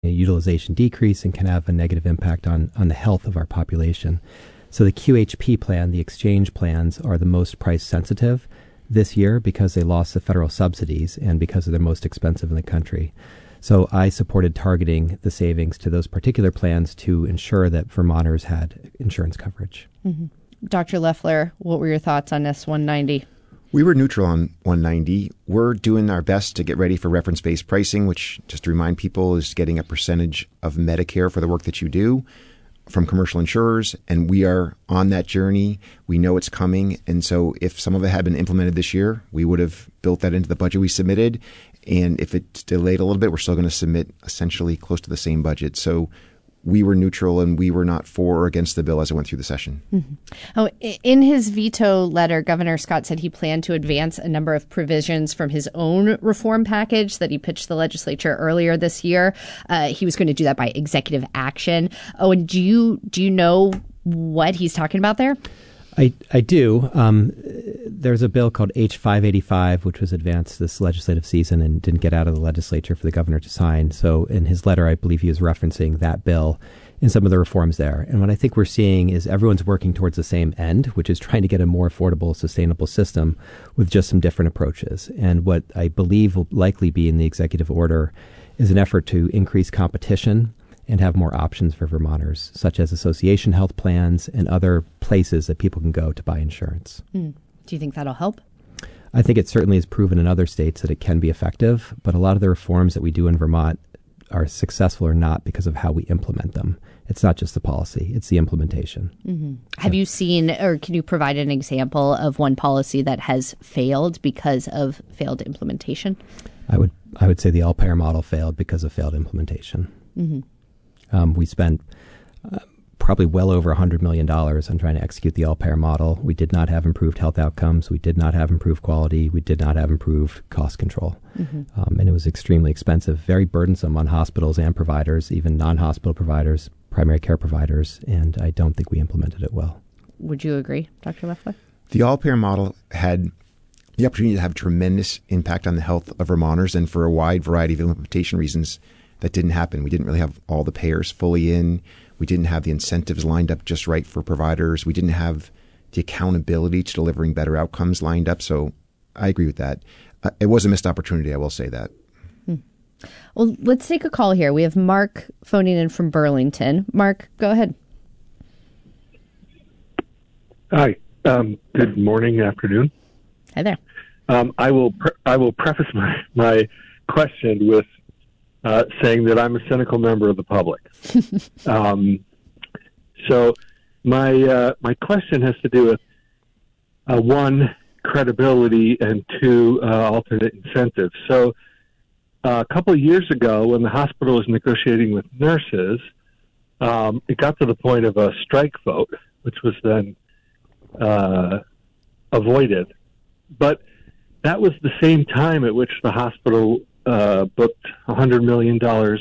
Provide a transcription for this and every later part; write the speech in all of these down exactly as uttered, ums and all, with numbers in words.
utilization decrease and can have a negative impact on, on the health of our population. So the Q H P plan, the exchange plans, are the most price sensitive this year because they lost the federal subsidies and because they're most expensive in the country. So I supported targeting the savings to those particular plans to ensure that Vermonters had insurance coverage. Mm-hmm. Doctor Loeffler, what were your thoughts on S one ninety? We were neutral on one ninety. We're doing our best to get ready for reference-based pricing, which, just to remind people, is getting a percentage of Medicare for the work that you do from commercial insurers. And we are on that journey. We know it's coming. And so if some of it had been implemented this year, we would have built that into the budget we submitted. And if it's delayed a little bit, we're still going to submit essentially close to the same budget. So we were neutral and we were not for or against the bill as it went through the session. Mm-hmm. Oh, in his veto letter, Governor Scott said he planned to advance a number of provisions from his own reform package that he pitched to the legislature earlier this year. Uh, he was going to do that by executive action. Oh, and do you do you know what he's talking about there? I, I do. Um, there's a bill called H five eighty-five, which was advanced this legislative season and didn't get out of the legislature for the governor to sign. So in his letter, I believe he was referencing that bill and some of the reforms there. And what I think we're seeing is everyone's working towards the same end, which is trying to get a more affordable, sustainable system with just some different approaches. And what I believe will likely be in the executive order is an effort to increase competition and have more options for Vermonters, such as association health plans and other places that people can go to buy insurance. Mm. Do you think that'll help? I think it certainly has proven in other states that it can be effective, but a lot of the reforms that we do in Vermont are successful or not because of how we implement them. It's not just the policy, it's the implementation. Mm-hmm. Have you seen, or can you provide an example of one policy that has failed because of failed implementation? I would I would say the all-payer model failed because of failed implementation. Mm-hmm. Um, we spent uh, probably well over one hundred million dollars on trying to execute the all-payer model. We did not have improved health outcomes. We did not have improved quality. We did not have improved cost control. Mm-hmm. Um, and it was extremely expensive, very burdensome on hospitals and providers, even non-hospital providers, primary care providers, and I don't think we implemented it well. Would you agree, Doctor Loeffler? The all-payer model had the opportunity to have tremendous impact on the health of Vermonters, and for a wide variety of implementation reasons, that didn't happen. We didn't really have all the payers fully in. We didn't have the incentives lined up just right for providers. We didn't have the accountability to delivering better outcomes lined up. So I agree with that. Uh, it was a missed opportunity, I will say that. Hmm. Well, let's take a call here. We have Mark phoning in from Burlington. Mark, go ahead. Hi. Um, good morning, afternoon. Hi there. Um, I will pre- I will preface my, my question with Uh, saying that I'm a cynical member of the public. um, so my uh, my question has to do with, uh, one, credibility, and two, uh, alternate incentives. So uh, a couple of years ago, when the hospital was negotiating with nurses, um, it got to the point of a strike vote, which was then uh, avoided. But that was the same time at which the hospital Uh, booked one hundred million dollars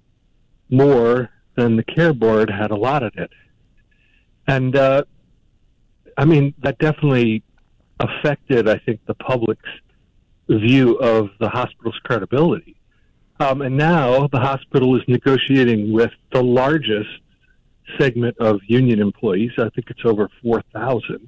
more than the care board had allotted it. And, uh, I mean, that definitely affected, I think, the public's view of the hospital's credibility. Um, and now the hospital is negotiating with the largest segment of union employees. I think it's over four thousand.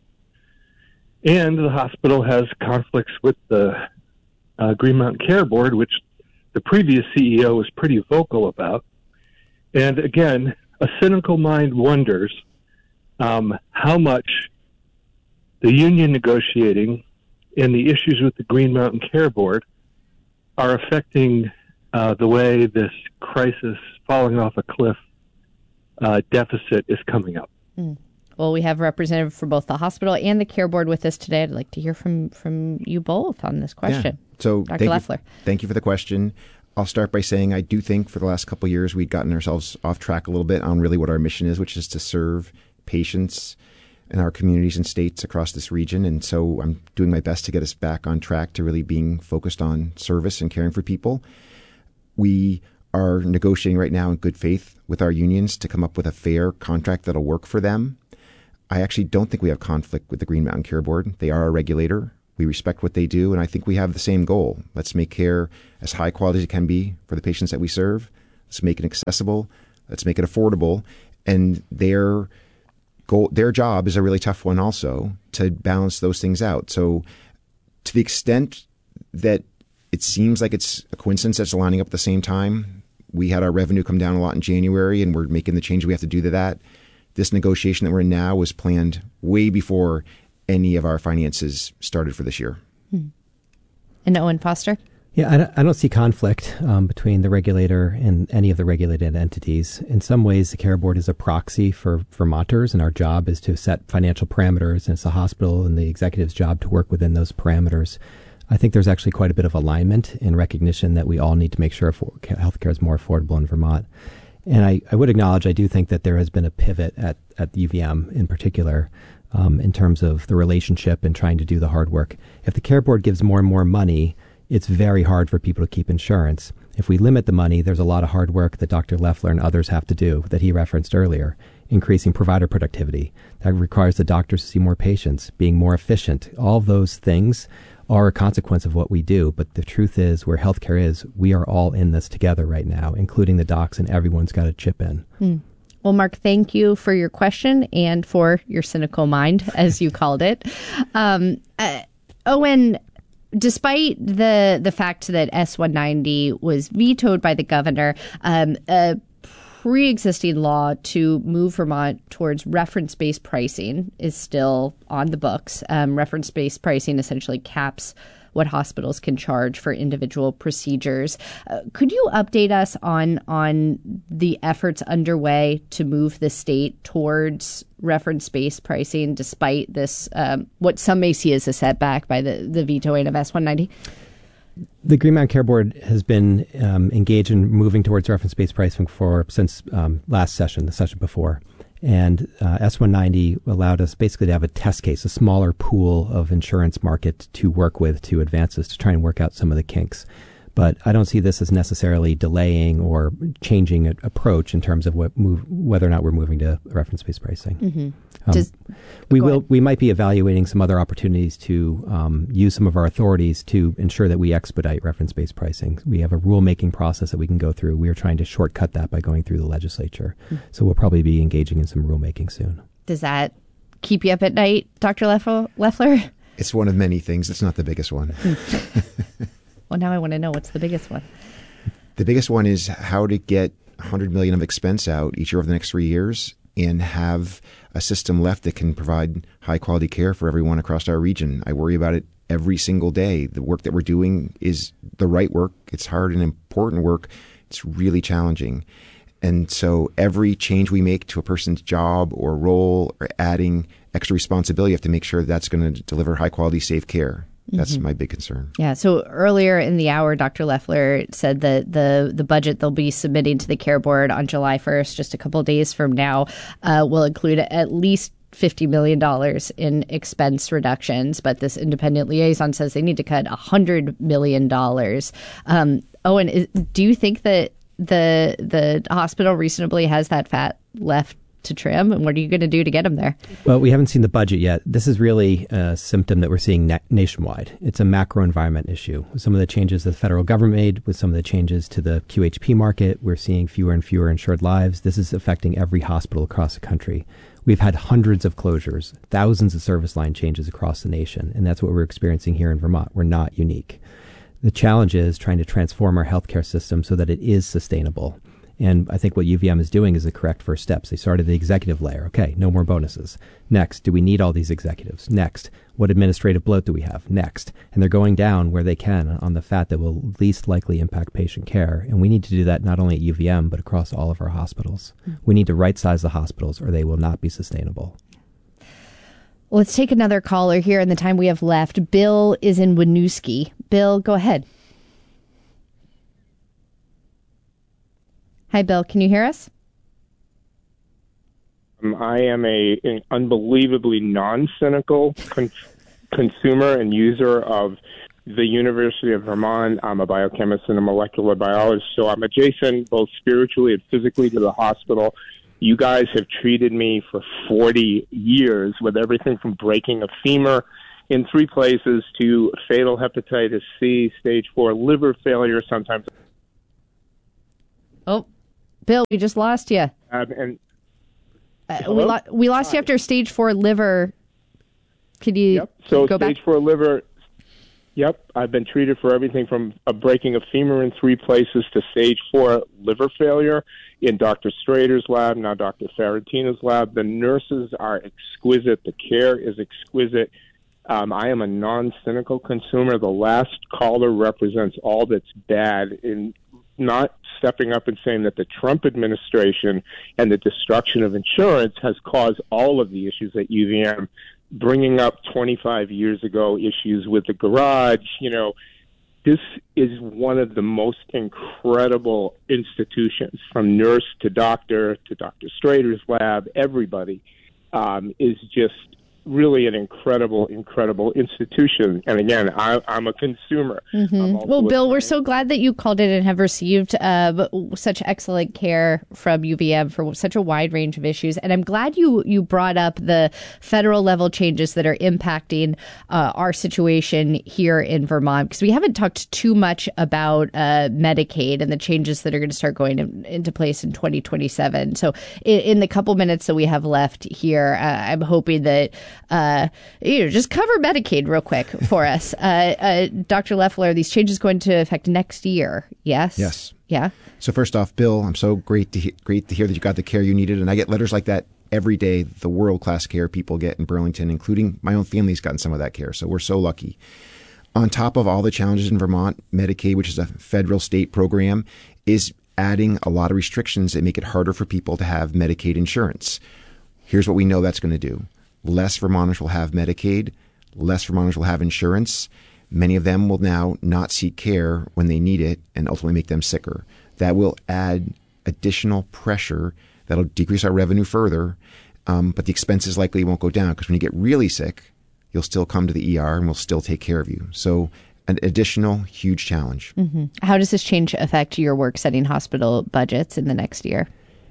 And the hospital has conflicts with the Uh, Green Mountain Care Board, which the previous C E O was pretty vocal about. And again, a cynical mind wonders um, how much the union negotiating and the issues with the Green Mountain Care Board are affecting uh, the way this crisis falling off a cliff uh, deficit is coming up. Mm. Well, we have a representative for both the hospital and the care board with us today. I'd like to hear from, from you both on this question. Yeah. So Doctor thank Loeffler. You, thank you for the question. I'll start by saying I do think for the last couple of years we'd gotten ourselves off track a little bit on really what our mission is, which is to serve patients in our communities and states across this region. And so I'm doing my best to get us back on track to really being focused on service and caring for people. We are negotiating right now in good faith with our unions to come up with a fair contract that'll work for them. I actually don't think we have conflict with the Green Mountain Care Board. They are a regulator. We respect what they do, and I think we have the same goal. Let's make care as high quality as it can be for the patients that we serve. At the Let's make it accessible. Let's make it affordable. And their goal, their job is a really tough one also, to balance those things out. So to the extent that it seems like it's a coincidence that's lining up at the same time, we had our revenue come down a lot in January, and we're making the change we have to do to that. This negotiation that we're in now was planned way before any of our finances started for this year. Hmm. And Owen Foster? Yeah, I don't, I don't see conflict um, between the regulator and any of the regulated entities. In some ways, the Care Board is a proxy for Vermonters, and our job is to set financial parameters, and it's the hospital and the executive's job to work within those parameters. I think there's actually quite a bit of alignment in recognition that we all need to make sure healthcare is more affordable in Vermont. And I, I would acknowledge, I do think that there has been a pivot at, at U V M in particular um, in terms of the relationship and trying to do the hard work. If the Care Board gives more and more money, it's very hard for people to keep insurance. If we limit the money, there's a lot of hard work that Doctor Loeffler and others have to do that he referenced earlier, increasing provider productivity. That requires the doctors to see more patients, being more efficient. All of those things are a consequence of what we do. But the truth is, where healthcare is, we are all in this together right now, including the docs, and everyone's got to chip in. Hmm. Well, Mark, thank you for your question and for your cynical mind, as you called it. Um, uh, Owen, despite the the fact that S one ninety was vetoed by the governor, um, a pre-existing law to move Vermont towards reference-based pricing is still on the books. Um, reference-based pricing essentially caps what hospitals can charge for individual procedures. Uh, could you update us on on the efforts underway to move the state towards reference-based pricing, despite this, um, what some may see as a setback by the, the vetoing of S one ninety? The Green Mountain Care Board has been um, engaged in moving towards reference-based pricing for since um, last session, the session before. And uh, S one ninety allowed us basically to have a test case, a smaller pool of insurance market to work with to advance this, to try and work out some of the kinks. But I don't see this as necessarily delaying or changing an approach in terms of what move, whether or not we're moving to reference-based pricing. Mm-hmm. Um, Does, we will. ahead. We might be evaluating some other opportunities to um, use some of our authorities to ensure that we expedite reference-based pricing. We have a rulemaking process that we can go through. We are trying to shortcut that by going through the legislature. Mm-hmm. So we'll probably be engaging in some rulemaking soon. Does that keep you up at night, Doctor Loeffler? It's one of many things. It's not the biggest one. Well, now I want to know what's the biggest one. The biggest one is how to get one hundred million dollars of expense out each year over the next three years and have a system left that can provide high quality care for everyone across our region. I worry about it every single day. The work that we're doing is the right work. It's hard and important work. It's really challenging. And so every change we make to a person's job or role or adding extra responsibility, you have to make sure that that's going to deliver high quality, safe care. That's mm-hmm. my big concern. Yeah. So earlier in the hour, Doctor Loeffler said that the, the budget they'll be submitting to the Care Board on July first, just a couple of days from now, uh, will include at least fifty million dollars in expense reductions. But this independent liaison says they need to cut one hundred million dollars. Um, Owen, is, do you think that the the hospital reasonably has that fat left to trim, and what are you going to do to get them there? Well, we haven't seen the budget yet. This is really a symptom that we're seeing na- nationwide. It's a macro environment issue. With some of the changes the federal government made, with some of the changes to the Q H P market, we're seeing fewer and fewer insured lives. This is affecting every hospital across the country. We've had hundreds of closures, thousands of service line changes across the nation, and that's what we're experiencing here in Vermont. We're not unique. The challenge is trying to transform our healthcare system so that it is sustainable. And I think what U V M is doing is the correct first steps. They started the executive layer. Okay, no more bonuses. Next, do we need all these executives? Next, what administrative bloat do we have? Next. And they're going down where they can on the fat that will least likely impact patient care. And we need to do that not only at U V M, but across all of our hospitals. Mm-hmm. We need to right-size the hospitals or they will not be sustainable. Well, let's take another caller here in the time we have left. Bill is in Winooski. Bill, go ahead. Hi, Bill. Can you hear us? Um, I am a an unbelievably non-cynical con- consumer and user of the University of Vermont. I'm a biochemist and a molecular biologist, so I'm adjacent both spiritually and physically to the hospital. You guys have treated me for forty years with everything from breaking a femur in three places to fatal hepatitis C, stage four liver failure, sometimes. Oh. Bill, we just lost you. Um, and uh, we, lo- we lost Hi. you after stage four liver. Could you yep. So go stage back? four liver. Yep, I've been treated for everything from a breaking a femur in three places to stage four liver failure in Doctor Strader's lab, now Doctor Ferrantina's lab. The nurses are exquisite. The care is exquisite. Um, I am a non-cynical consumer. The last caller represents all that's bad in not stepping up and saying that the Trump administration and the destruction of insurance has caused all of the issues at U V M, bringing up twenty-five years ago issues with the garage. You know, this is one of the most incredible institutions, from nurse to doctor to Doctor Strader's lab. Everybody um, is just really an incredible, incredible institution. And again, I, I'm a consumer. Mm-hmm. Well, Bill, we're so glad that you called in and have received uh, such excellent care from U V M for such a wide range of issues. And I'm glad you, you brought up the federal level changes that are impacting uh, our situation here in Vermont, because we haven't talked too much about uh, Medicaid and the changes that are going to start going in, into place in twenty twenty-seven. So in, in the couple minutes that we have left here, uh, I'm hoping that Uh, you know, just cover Medicaid real quick for us. Uh, uh, Doctor Loeffler, these changes go into effect next year. Yes. Yes. Yeah. So first off, Bill, I'm so great to he- great to hear that you got the care you needed, and I get letters like that every day. The world class care people get in Burlington, including my own family's gotten some of that care. So we're so lucky. On top of all the challenges in Vermont, Medicaid, which is a federal state program, is adding a lot of restrictions that make it harder for people to have Medicaid insurance. Here's what we know that's going to do. Less Vermonters will have Medicaid. Less Vermonters will have insurance. Many of them will now not seek care when they need it and ultimately make them sicker. That will add additional pressure that'll decrease our revenue further, um, but the expenses likely won't go down, because when you get really sick, you'll still come to the E R and we'll still take care of you. So an additional huge challenge. Mm-hmm. How does this change affect your work setting hospital budgets in the next year?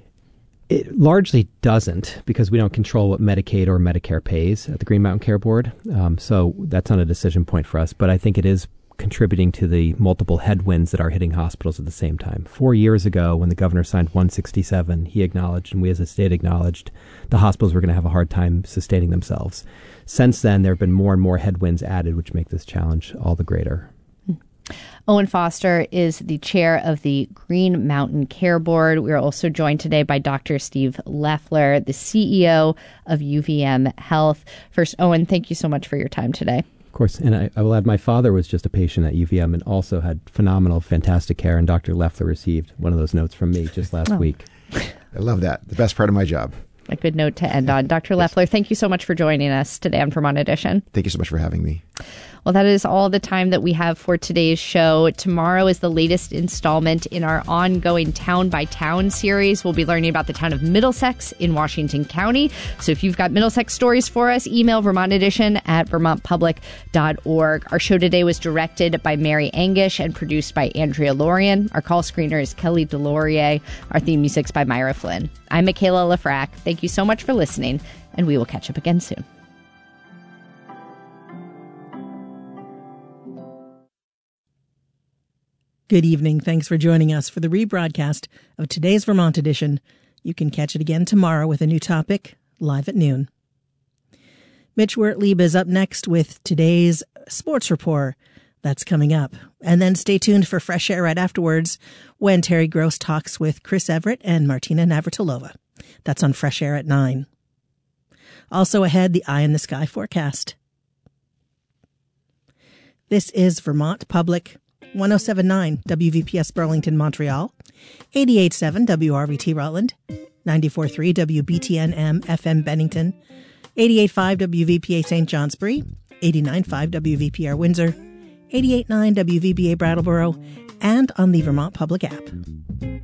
It largely doesn't, because we don't control what Medicaid or Medicare pays at the Green Mountain Care Board. Um, so that's not a decision point for us. But I think it is contributing to the multiple headwinds that are hitting hospitals at the same time. Four years ago, when the governor signed one sixty-seven, he acknowledged, and we as a state acknowledged, the hospitals were going to have a hard time sustaining themselves. Since then, there have been more and more headwinds added, which make this challenge all the greater. Owen Foster is the chair of the Green Mountain Care Board. We are also joined today by Doctor Steve Loeffler, the C E O of U V M Health. First, Owen, thank you so much for your time today. Of course. And I, I will add, my father was just a patient at U V M and also had phenomenal, fantastic care. And Doctor Loeffler received one of those notes from me just last oh. week. I love that. The best part of my job. A good note to end on. Doctor Loeffler, thank you so much for joining us today on Vermont Edition. Thank you so much for having me. Well, that is all the time that we have for today's show. Tomorrow is the latest installment in our ongoing Town by Town series. We'll be learning about the town of Middlesex in Washington County. So if you've got Middlesex stories for us, email Vermont Edition at vermont public dot org. Our show today was directed by Mary Angish and produced by Andrea Lorian. Our call screener is Kelly Delorier. Our theme music's by Myra Flynn. I'm Michaela Lafrac. Thank you so much for listening, and we will catch up again soon. Good evening. Thanks for joining us for the rebroadcast of today's Vermont Edition. You can catch it again tomorrow with a new topic, live at noon. Mitch Wertlieb is up next with today's Sports Report. That's coming up. And then stay tuned for Fresh Air right afterwards when Terry Gross talks with Chris Everett and Martina Navratilova. That's on Fresh Air at nine. Also ahead, the Eye in the Sky forecast. This is Vermont Public. one oh seven point nine W V P S Burlington, Montreal, eighty-eight point seven W R V T Rutland, ninety-four point three W B T N M F M Bennington, eighty-eight point five W V P A Saint Johnsbury, eighty-nine point five W V P R Windsor, eighty-eight point nine W V B A Brattleboro, and on the Vermont Public app.